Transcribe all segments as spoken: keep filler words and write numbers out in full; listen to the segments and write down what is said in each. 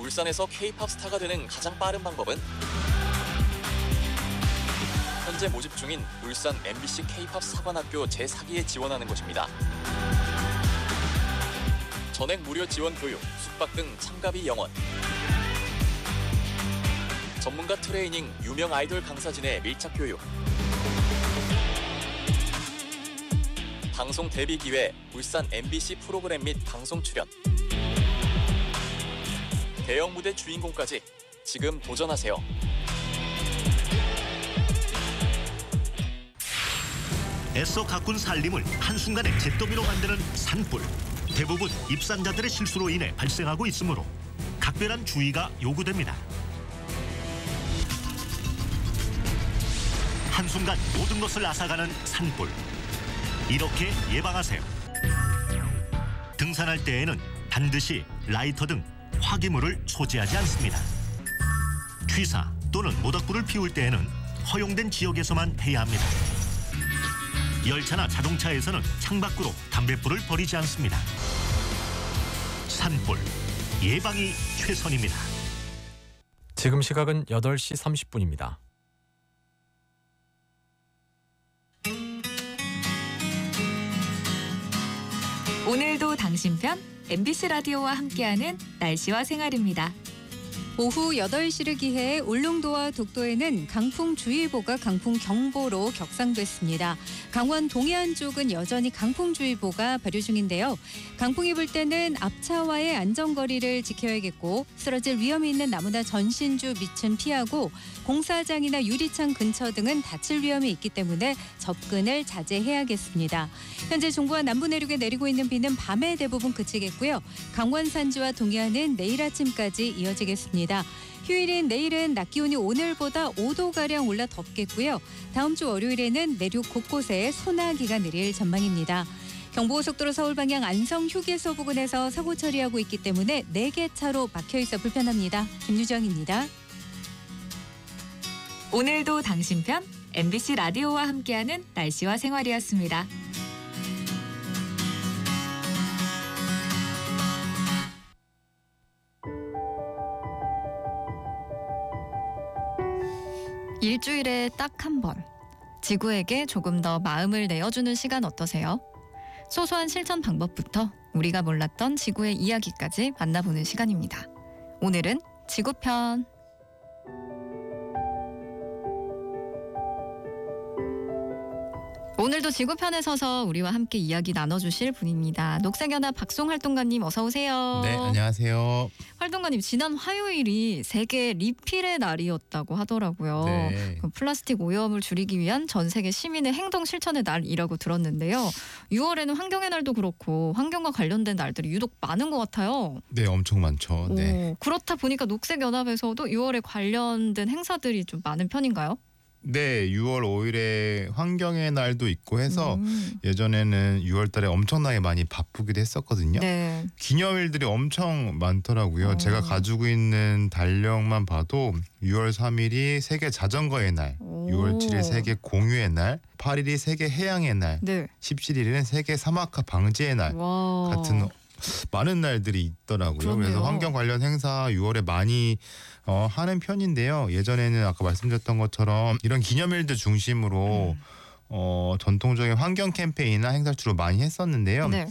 울산에서 K-팝 스타가 되는 가장 빠른 방법은? 현재 모집 중인 울산 엠비씨 K-팝 사관학교 제사 기에 지원하는 것입니다. 전액 무료 지원 교육, 숙박 등 참가비 영원. 전문가 트레이닝, 유명 아이돌 강사진의 밀착 교육. 방송 데뷔 기회, 울산 엠비씨 프로그램 및 방송 출연. 대형 무대 주인공까지 지금 도전하세요. 애써 가꾼 살림을 한순간에 잿더미로 만드는 산불. 대부분 입산자들의 실수로 인해 발생하고 있으므로 각별한 주의가 요구됩니다. 한순간 모든 것을 앗아가는 산불. 이렇게 예방하세요. 등산할 때에는 반드시 라이터 등 화기물을 소지하지 않습니다. 취사 또는 모닥불을 피울 때에는 허용된 지역에서만 해야 합니다. 열차나 자동차에서는 창밖으로 담뱃불을 버리지 않습니다. 산불, 예방이 최선입니다. 지금 시각은 여덟 시 삼십 분입니다. 오늘도 당신 편 엠비씨 라디오와 함께하는 날씨와 생활입니다. 오후 여덟 시를 기해 울릉도와 독도에는 강풍주의보가 강풍경보로 격상됐습니다. 강원 동해안 쪽은 여전히 강풍주의보가 발효 중인데요. 강풍이 불 때는 앞차와의 안전거리를 지켜야겠고 쓰러질 위험이 있는 나무나 전신주 밑은 피하고 공사장이나 유리창 근처 등은 다칠 위험이 있기 때문에 접근을 자제해야겠습니다. 현재 중부와 남부 내륙에 내리고 있는 비는 밤에 대부분 그치겠고요. 강원 산지와 동해안은 내일 아침까지 이어지겠습니다. 휴일인 내일은 낮 기온이 오늘보다 오 도가량 올라 덥겠고요. 다음 주 월요일에는 내륙 곳곳에 소나기가 내릴 전망입니다. 경부고속도로 서울 방향 안성 휴게소 부근에서 사고 처리하고 있기 때문에 네 개 차로 막혀있어 불편합니다. 김유정입니다. 오늘도 당신 편 엠비씨 라디오와 함께하는 날씨와 생활이었습니다. 일주일에 딱 한 번, 지구에게 조금 더 마음을 내어주는 시간 어떠세요? 소소한 실천 방법부터 우리가 몰랐던 지구의 이야기까지 만나보는 시간입니다. 오늘은 지구편. 오늘도 지구편에 서서 우리와 함께 이야기 나눠주실 분입니다. 녹색연합 박송활동가님 어서 오세요. 네, 안녕하세요. 활동가님, 지난 화요일이 세계 리필의 날이었다고 하더라고요. 네. 플라스틱 오염을 줄이기 위한 전 세계 시민의 행동 실천의 날이라고 들었는데요. 유월에는 환경의 날도 그렇고 환경과 관련된 날들이 유독 많은 것 같아요. 네, 엄청 많죠. 네. 오, 그렇다 보니까 녹색연합에서도 유월에 관련된 행사들이 좀 많은 편인가요? 네, 유월 오일에 환경의 날도 있고 해서 음. 예전에는 유월 달에 엄청나게 많이 바쁘기도 했었거든요. 네. 기념일들이 엄청 많더라고요. 어. 제가 가지고 있는 달력만 봐도 유월 삼일이 세계 자전거의 날, 오. 유월 칠일 세계 공유의 날, 팔일이 세계 해양의 날, 네. 십칠일은 세계 사막화 방지의 날 와. 같은 많은 날들이 있더라고요. 그러네요. 그래서 환경 관련 행사 유월에 많이 어, 하는 편인데요. 예전에는 아까 말씀드렸던 것처럼 이런 기념일들 중심으로 음. 어, 전통적인 환경 캠페인이나 행사를 주로 많이 했었는데요. 네.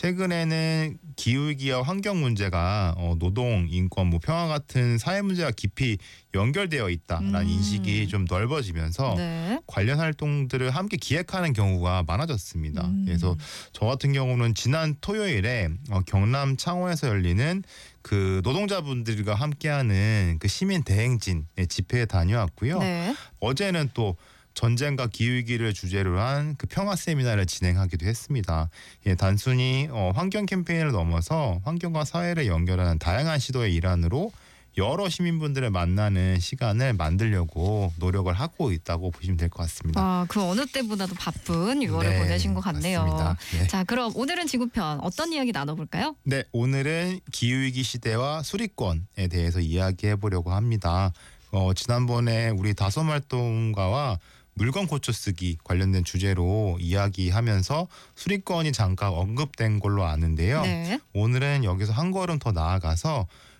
최근에는 기후위기와 환경 문제가 어, 노동, 인권, 뭐 평화 같은 사회 문제와 깊이 연결되어 있다라는 음. 인식이 좀 넓어지면서 네. 관련 활동들을 함께 기획하는 경우가 많아졌습니다. 음. 그래서 저 같은 경우는 지난 토요일에 어, 경남 창원에서 열리는 그 노동자분들과 함께하는 그 시민 대행진 집회에 다녀왔고요. 네. 어제는 또 전쟁과 기후위기를 주제로 한 그 평화 세미나를 진행하기도 했습니다. 예, 단순히 어, 환경 캠페인을 넘어서 환경과 사회를 연결하는 다양한 시도의 일환으로 여러 시민분들을 만나는 시간을 만들려고 노력을 하고 있다고 보시면 될 것 같습니다. 아, 그 어느 때보다도 바쁜 유월을 네, 보내신 것 같네요. 맞습니다. 네. 자, 그럼 오늘은 지구편 어떤 이야기 나눠볼까요? 네, 오늘은 기후위기 시대와 수리권에 대해서 이야기해 보려고 합니다. 어, 지난번에 우리 다솜 활동가와 물건 고쳐 쓰기 관련된 주제로 이야기하면서 수리권이 잠깐 언급된 걸로 아는데요. 네. 오늘은 여기서 한 걸음 더 나아가서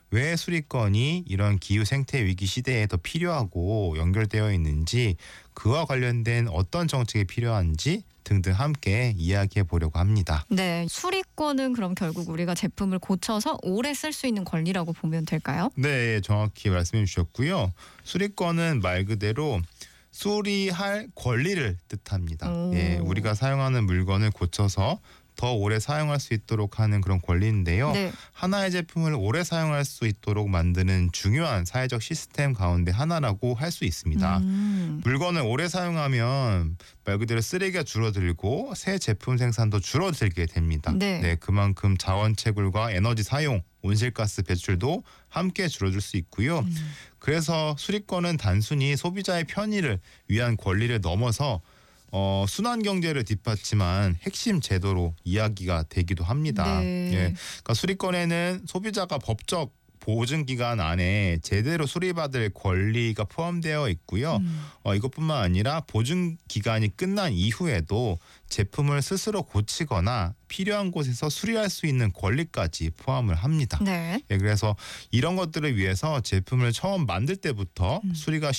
왜 수리건이 이런 기후 생태 위기 시대에 더 필요하고 연결되어 있는지, 그와 관련된 어떤 정책이 필요한지 등등 함께 이야기해 보려고 합니다. 네, 수리권은 그럼 결국 우리가 제품을 고쳐서 오래 쓸 수 있는 권리라고 보면 될까요? 네, 정확히 말씀해 주셨고요. 수리권은 말 그대로 수리할 권리를 뜻합니다. 오. 예, 우리가 사용하는 물건을 고쳐서 더 오래 사용할 수 있도록 하는 그런 권리인데요. 네. 하나의 제품을 오래 사용할 수 있도록 만드는 중요한 사회적 시스템 가운데 하나라고 할 수 있습니다. 음. 물건을 오래 사용하면 말 그대로 쓰레기가 줄어들고 새 제품 생산도 줄어들게 됩니다. 네. 그만큼 자원 채굴과 에너지 사용, 온실가스 배출도 함께 줄어들 수 있고요. 음. 그래서 수리권은 단순히 소비자의 편의를 위한 권리를 넘어서 어, 순환 경제를 뒷받침한 핵심 제도로 이야기가 되기도 합니다. 네. 예, 그러니까 수리권에는 소비자가 법적 보증 기간 안에 제대로 수리받을 권리가 포함되어 있고요. 음. 어, 이것뿐만 아니라 보증 기간이 끝난 이후에도 제품을 스스로 고치거나 필요한 곳에서 수리할 수 있는 권리까지 포함을 합니다. 네. 예, 그래서 이런 것들을 위해서 제품을 처음 만들 때부터 음. 수리가